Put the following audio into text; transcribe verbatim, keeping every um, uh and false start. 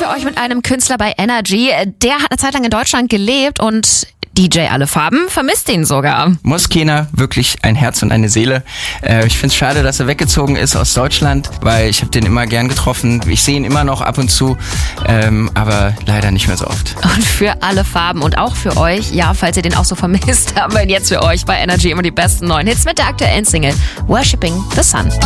wir euch mit einem Künstler bei Energy. Der hat eine Zeit lang in Deutschland gelebt und D J Alle Farben vermisst ihn sogar. Moskena, wirklich ein Herz und eine Seele. Äh, ich finde es schade, dass er weggezogen ist aus Deutschland, weil ich habe den immer gern getroffen. Ich sehe ihn immer noch ab und zu, ähm, aber leider nicht mehr so oft. Und für Alle Farben und auch für euch, ja, falls ihr den auch so vermisst, haben wir ihn jetzt für euch bei Energy immer die besten neuen Hits mit der aktuellen Single Worshipping the Sun.